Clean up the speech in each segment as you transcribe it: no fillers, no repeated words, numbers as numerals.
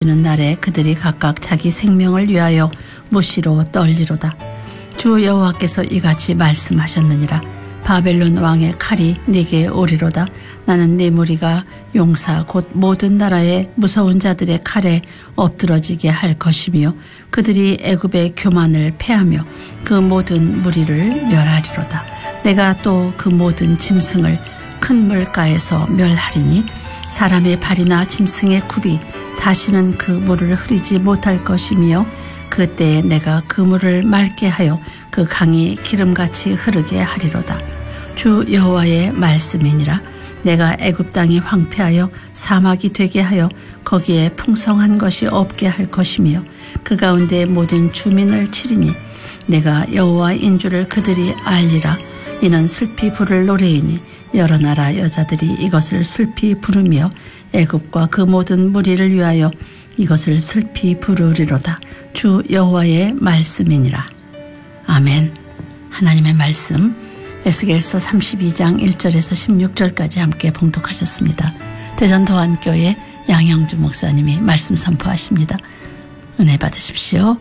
는 날에 그들이 각각 자기 생명을 위하여 무시로 떨리로다. 주 여호와께서 이같이 말씀하셨느니라. 바벨론 왕의 칼이 네게 오리로다. 나는 네 무리가 용사 곧 모든 나라의 무서운 자들의 칼에 엎드러지게 할 것이며 그들이 애굽의 교만을 패하며 그 모든 무리를 멸하리로다. 내가 또 그 모든 짐승을 큰 물가에서 멸하리니 사람의 발이나 짐승의 굽이 다시는 그 물을 흐리지 못할 것이며 그때에 내가 그 물을 맑게 하여 그 강이 기름같이 흐르게 하리로다. 주 여호와의 말씀이니라. 내가 애굽 땅이 황폐하여 사막이 되게 하여 거기에 풍성한 것이 없게 할 것이며 그 가운데 모든 주민을 치리니 내가 여호와인 줄을 그들이 알리라. 이는 슬피 부를 노래이니 여러 나라 여자들이 이것을 슬피 부르며 애굽과 그 모든 무리를 위하여 이것을 슬피 부르리로다. 주 여호와의 말씀이니라. 아멘. 하나님의 말씀 에스겔서 32장 1절에서 16절까지 함께 봉독하셨습니다. 대전도안교회 양영주 목사님이 말씀 선포하십니다. 은혜 받으십시오.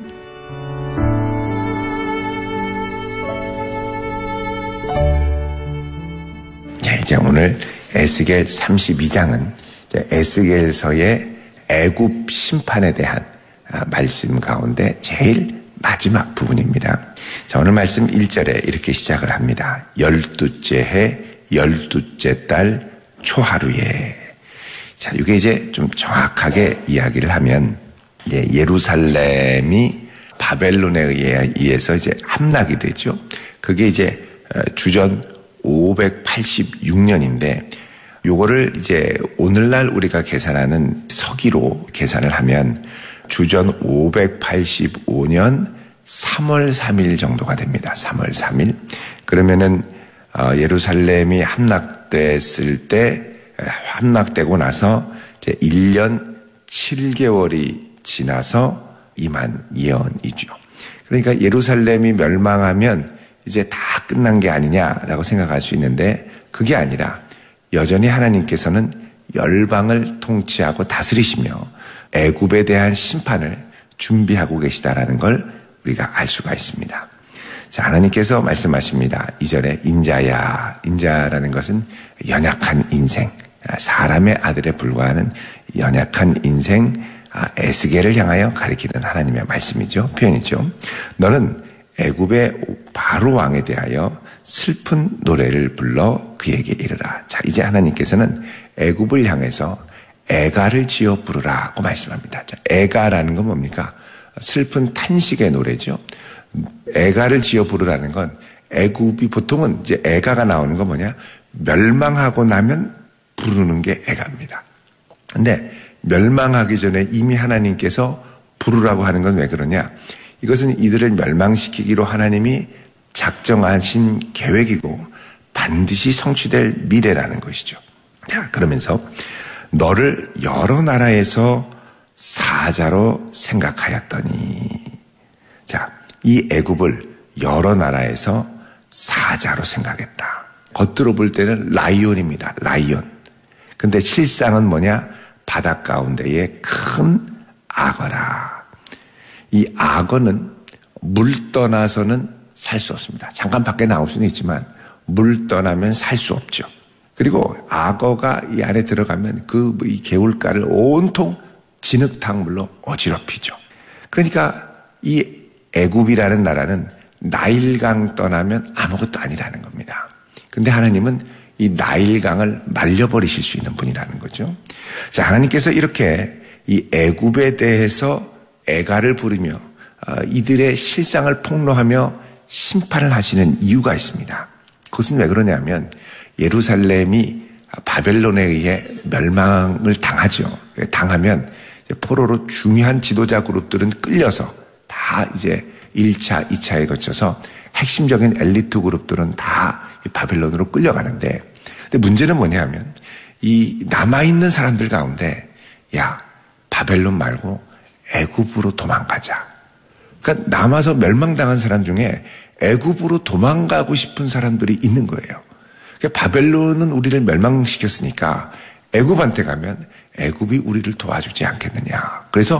이제 오늘 에스겔 32장은 에스겔서의 애굽 심판에 대한 말씀 가운데 제일 마지막 부분입니다. 자, 오늘 말씀 1절에 이렇게 시작을 합니다. 12째 해 12째 달 초하루에. 자, 이게 이제 좀 정확하게 이야기를 하면 이제 예루살렘이 바벨론에 의해서 이제 함락이 되죠. 그게 이제 주전 586년인데 요거를 이제 오늘날 우리가 계산하는 서기로 계산을 하면 주전 585년 3월 3일 정도가 됩니다. 3월 3일. 그러면은 예루살렘이 함락됐을 때 함락되고 나서 이제 1년 7개월이 지나서 임한 예언이죠. 그러니까 예루살렘이 멸망하면 이제 다 끝난 게 아니냐라고 생각할 수 있는데 그게 아니라 여전히 하나님께서는 열방을 통치하고 다스리시며 애굽에 대한 심판을 준비하고 계시다라는 걸 우리가 알 수가 있습니다. 자, 하나님께서 말씀하십니다. 2절에 인자야. 인자라는 것은 연약한 인생, 사람의 아들에 불과하는 연약한 인생 에스겔을 향하여 가리키는 하나님의 말씀이죠. 표현이죠. 너는 애굽의 바로 왕에 대하여 슬픈 노래를 불러 그에게 이르라. 자, 이제 하나님께서는 애굽을 향해서 애가를 지어 부르라고 말씀합니다. 자, 애가라는 건 뭡니까? 슬픈 탄식의 노래죠. 애가를 지어 부르라는 건 애굽이 보통은 이제 애가가 나오는 건 뭐냐? 멸망하고 나면 부르는 게 애가입니다. 근데 멸망하기 전에 이미 하나님께서 부르라고 하는 건 왜 그러냐? 이것은 이들을 멸망시키기로 하나님이 작정하신 계획이고 반드시 성취될 미래라는 것이죠. 자, 그러면서 너를 여러 나라에서 사자로 생각하였더니, 자, 이 애굽을 여러 나라에서 사자로 생각했다. 겉으로 볼 때는 라이온입니다. 라이온. 근데 실상은 뭐냐? 바닷 가운데의 큰 악어라. 이 악어는 물 떠나서는 살 수 없습니다. 잠깐 밖에 나올 수는 있지만 물 떠나면 살 수 없죠. 그리고 악어가 이 안에 들어가면 이 개울가를 온통 진흙탕물로 어지럽히죠. 그러니까 이 애굽이라는 나라는 나일강 떠나면 아무것도 아니라는 겁니다. 근데 하나님은 이 나일강을 말려버리실 수 있는 분이라는 거죠. 자, 하나님께서 이렇게 이 애굽에 대해서 애가를 부르며 이들의 실상을 폭로하며 심판을 하시는 이유가 있습니다. 그것은 왜 그러냐면 예루살렘이 바벨론에 의해 멸망을 당하죠. 당하면 포로로 중요한 지도자 그룹들은 끌려서 다 이제 1차, 2차에 거쳐서 핵심적인 엘리트 그룹들은 다 바벨론으로 끌려가는데, 근데 문제는 뭐냐면 이 남아있는 사람들 가운데 야, 바벨론 말고 애굽으로 도망가자. 그러니까 남아서 멸망당한 사람 중에 애굽으로 도망가고 싶은 사람들이 있는 거예요. 그러니까 바벨론은 우리를 멸망시켰으니까 애굽한테 가면 애굽이 우리를 도와주지 않겠느냐. 그래서